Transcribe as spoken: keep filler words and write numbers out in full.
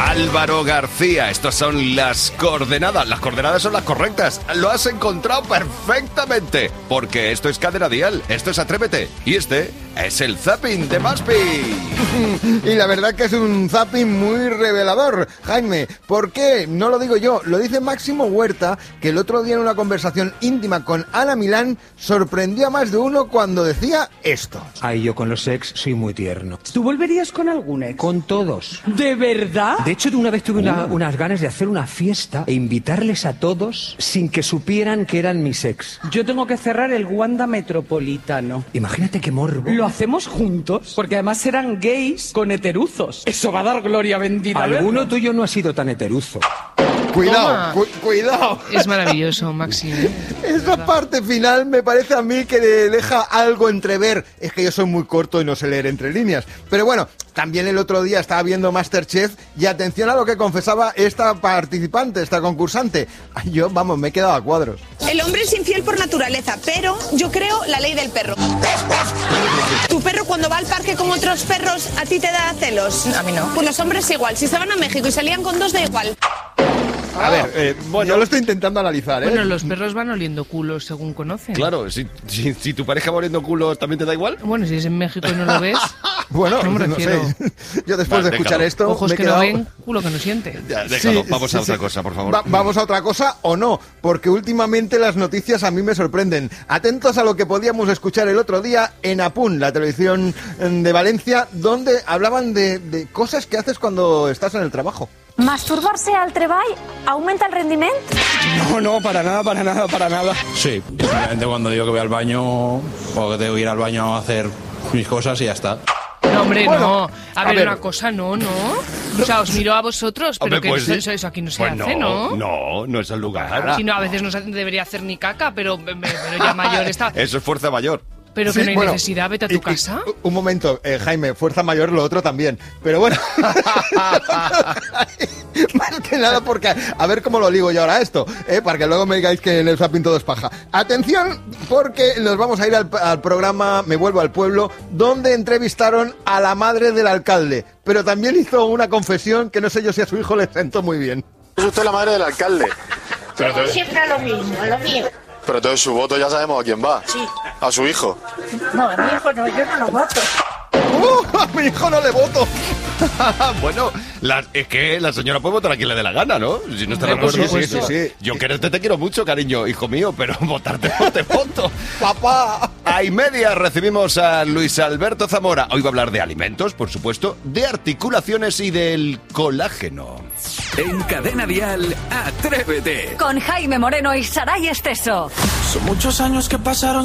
Álvaro García, estas son las coordenadas. Las coordenadas son las correctas. Lo has encontrado perfectamente. Porque esto es Cadena Dial, esto es Atrévete. Y este es el zapping de Maspi. Y la verdad que es un zapping muy revelador, Jaime. ¿Por qué? No lo digo yo, lo dice Máximo Huerta, que el otro día en una conversación íntima con Ana Milán sorprendió a más de uno cuando decía esto. Ay, yo con los ex soy muy tierno. ¿Tú volverías con algún ex? Con todos. ¿De verdad? De hecho, de una vez tuve una, unas ganas de hacer una fiesta e invitarles a todos sin que supieran que eran mis ex. Yo tengo que cerrar el Wanda Metropolitano. Imagínate qué morbo. ¿Lo hacemos juntos? Porque además serán gays con heteruzos. Eso va a dar gloria bendita. Alguno ¿verdad? tuyo no ha sido tan heteruzo. Cuidado, cu- cuidado. Es maravilloso, Maxi, ¿eh? Esa parte final me parece a mí que le deja algo entrever. Es que yo soy muy corto y no sé leer entre líneas. Pero bueno, también el otro día estaba viendo MasterChef y atención a lo que confesaba esta participante, esta concursante. Yo, vamos, me he quedado a cuadros. El hombre es infiel por naturaleza, pero yo creo la ley del perro. ¿Tu perro cuando va al parque con otros perros a ti te da celos? A mí no. Pues los hombres igual. Si se van a México y salían con dos, da igual. A ver, eh, bueno, yo lo estoy intentando analizar, ¿eh? Bueno, los perros van oliendo culos según conocen. Claro, si, si, si tu pareja va oliendo culos, ¿también te da igual? Bueno, si es en México y no lo ves... Bueno, no me no refiero. sé. Yo después Vale, de escuchar déjalo. esto Ojos me he que quedado... no ven, culo que no siente. Ya, déjalo, Sí, vamos sí, a otra sí. cosa, por favor. Va- vamos a otra cosa o no, porque últimamente las noticias a mí me sorprenden. Atentos a lo que podíamos escuchar el otro día en Apun, la televisión de Valencia, donde hablaban de, de cosas que haces cuando estás en el trabajo. Masturbarse al treball aumenta el rendimiento. No, no, para nada, para nada, para nada. Sí, simplemente cuando digo que voy al baño o que tengo que ir al baño a hacer mis cosas y ya está. No, hombre, Bueno, no. A, a ver, ver. una cosa, no, no. O sea, os miro a vosotros, pero Hombre, que pues eso, sí. eso, eso aquí no se Pues hace, ¿no? No, no es el lugar. Si no, a veces no se debería hacer ni caca, pero, pero ya mayor está. Eso es fuerza mayor. Pero que Sí, no hay bueno, necesidad, vete a tu y- y- casa. Un momento, eh, Jaime, fuerza mayor, lo otro también. Pero bueno, más que nada porque, a ver cómo lo ligo yo ahora a esto, eh, para que luego me digáis que en el zapping todo es paja. Atención, porque nos vamos a ir al, al programa Me Vuelvo al Pueblo, donde entrevistaron a la madre del alcalde, pero también hizo una confesión que no sé yo si a su hijo le sentó muy bien. Es usted la madre del alcalde. Pero, te- Siempre lo mismo, lo mismo. pero entonces su voto ya sabemos a quién va. Sí. A su hijo. No, a mi hijo no, yo no lo voto. ¡Uh! A mi hijo no le voto. Bueno, la- es que la señora puede votar a quien le dé la gana, ¿no? Si no está de Hombre, por acuerdo. supuesto. Sí, sí. Yo quererte te quiero mucho, cariño, hijo mío, pero votarte no te voto. Papá. A y media recibimos a Luis Alberto Zamora. Hoy va a hablar de alimentos, por supuesto, de articulaciones y del colágeno. En Cadena Dial, Atrévete. Con Jaime Moreno y Saray Esteso. Son muchos años que pasaron